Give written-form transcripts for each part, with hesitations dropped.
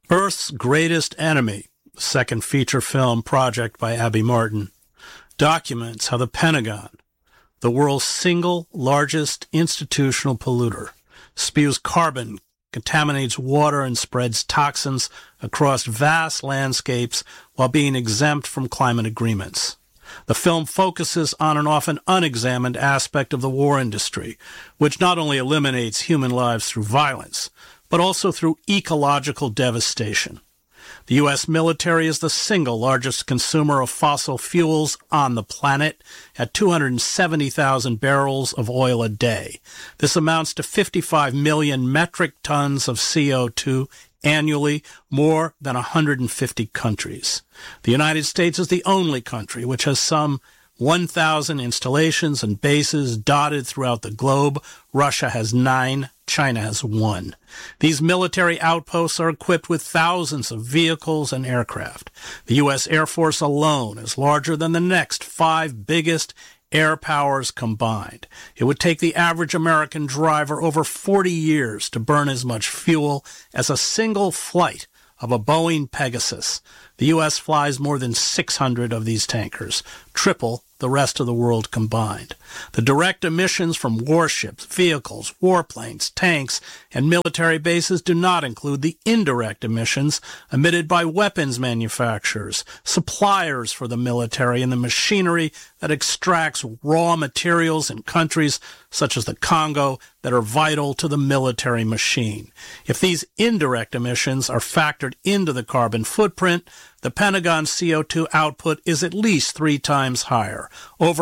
Earth's Greatest Enemy, the second feature film project by Abby Martin, documents how the Pentagon, the world's single largest institutional polluter, spews carbon, contaminates water, and spreads toxins across vast landscapes while being exempt from climate agreements. The film focuses on an often unexamined aspect of the war industry, which not only eliminates human lives through violence, but also through ecological devastation. The U.S. military is the single largest consumer of fossil fuels on the planet at 270,000 barrels of oil a day. This amounts to 55 million metric tons of CO2 annually, more than 150 countries. The United States is the only country which has some 1,000 installations and bases dotted throughout the globe. Russia has 9. China has 1. These military outposts are equipped with thousands of vehicles and aircraft. The U.S. Air Force alone is larger than the next 5 biggest air powers combined. It would take the average American driver over 40 years to burn as much fuel as a single flight of a Boeing Pegasus. The U.S. flies more than 600 of these tankers, triple the rest of the world combined. The direct emissions from warships, vehicles, warplanes, tanks, and military bases do not include the indirect emissions emitted by weapons manufacturers, suppliers for the military, and the machinery that extracts raw materials in countries such as the Congo that are vital to the military machine. If these indirect emissions are factored into the carbon footprint, the Pentagon's CO2 output is at least 3 times higher, over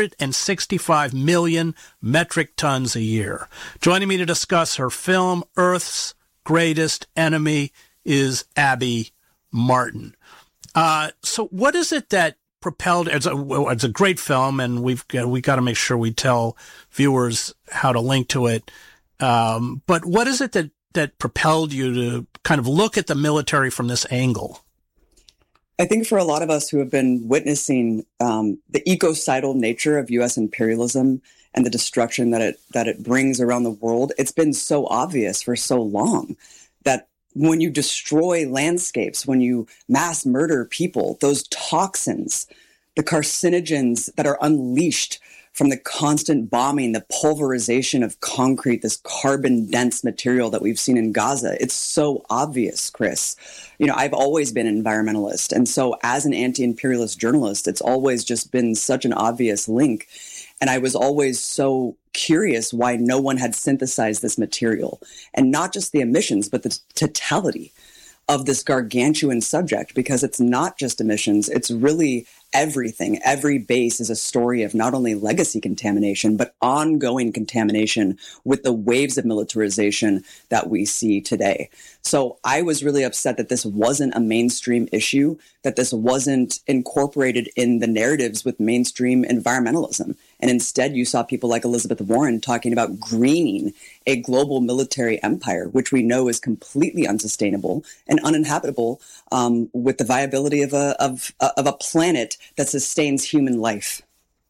165 million metric tons a year. Joining me to discuss her film, Earth's Greatest Enemy, is Abby Martin. So what is it that propelled, it's a great film, and we got to make sure we tell viewers how to link to it. But what is it that propelled you to kind of look at the military from this angle? I think for a lot of us who have been witnessing the ecocidal nature of U.S. imperialism and the destruction that it brings around the world, it's been so obvious for so long that when you destroy landscapes, when you mass murder people, those toxins, the carcinogens that are unleashed from the constant bombing, the pulverization of concrete, this carbon-dense material that we've seen in Gaza, it's so obvious, Chris. You know, I've always been an environmentalist. And so as an anti-imperialist journalist, it's always just been such an obvious link. And I was always so curious why no one had synthesized this material. And not just the emissions, but the totality of this gargantuan subject, because it's not just emissions, it's really everything. Every base is a story of not only legacy contamination, but ongoing contamination with the waves of militarization that we see today. So I was really upset that this wasn't a mainstream issue, that this wasn't incorporated in the narratives with mainstream environmentalism. And instead, you saw people like Elizabeth Warren talking about greening a global military empire, which we know is completely unsustainable and uninhabitable with the viability of a planet that sustains human life.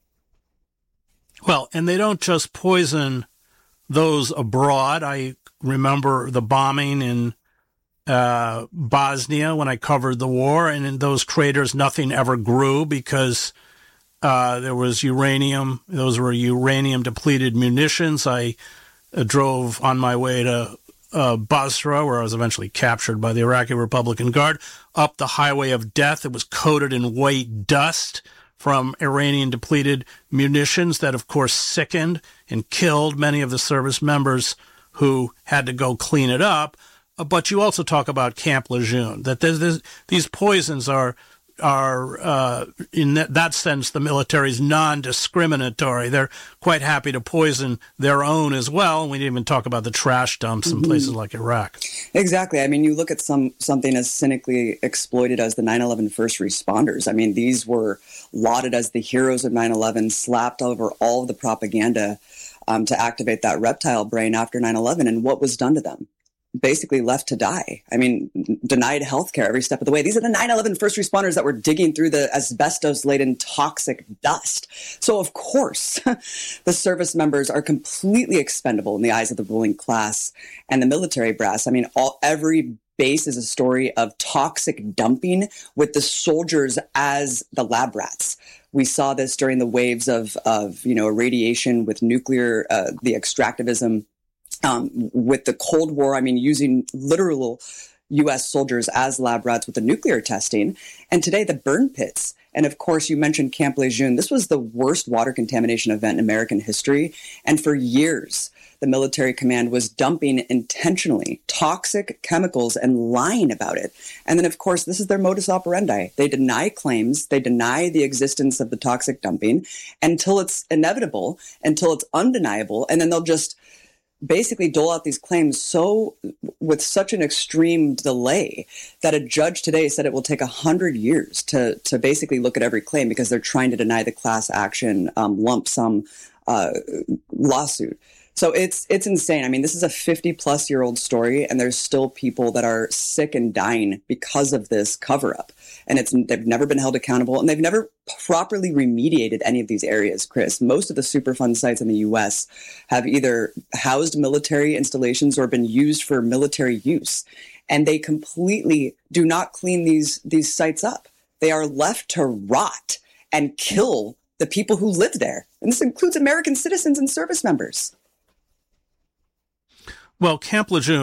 Well, and they don't just poison those abroad. I remember the bombing in Bosnia when I covered the war, and in those craters, nothing ever grew because there was uranium. Those were uranium-depleted munitions. I drove on my way to Basra, where I was eventually captured by the Iraqi Republican Guard, up the highway of death. It was coated in white dust from Iranian-depleted munitions that, of course, sickened and killed many of the service members who had to go clean it up. But you also talk about Camp Lejeune, that these poisons are in that sense, the military is non-discriminatory. They're quite happy to poison their own as well. We didn't even talk about the trash dumps in places like Iraq. Exactly. I mean, you look at something as cynically exploited as the 9/11 first responders. I mean, these were lauded as the heroes of 9/11, slapped over all of the propaganda to activate that reptile brain after 9/11. And what was done to them? Basically left to die. I mean, denied healthcare every step of the way. These are the 9/11 first responders that were digging through the asbestos-laden toxic dust. So, of course, the service members are completely expendable in the eyes of the ruling class and the military brass. I mean, every base is a story of toxic dumping with the soldiers as the lab rats. We saw this during the waves of irradiation with nuclear, the extractivism, with the Cold War. I mean, using literal U.S. soldiers as lab rats with the nuclear testing. And today, the burn pits. And of course, you mentioned Camp Lejeune. This was the worst water contamination event in American history. And for years, the military command was dumping intentionally toxic chemicals and lying about it. And then, of course, this is their modus operandi. They deny claims. They deny the existence of the toxic dumping until it's inevitable, until it's undeniable. And then they'll just basically dole out these claims with such an extreme delay that a judge today said it will take 100 years to basically look at every claim because they're trying to deny the class action lump sum lawsuit. So it's insane. I mean, this is a 50-plus-year-old story, and there's still people that are sick and dying because of this cover-up. And they've never been held accountable, and they've never properly remediated any of these areas, Chris. Most of the Superfund sites in the U.S. have either housed military installations or been used for military use, and they completely do not clean these sites up. They are left to rot and kill the people who live there. And this includes American citizens and service members. Well, Camp Lejeune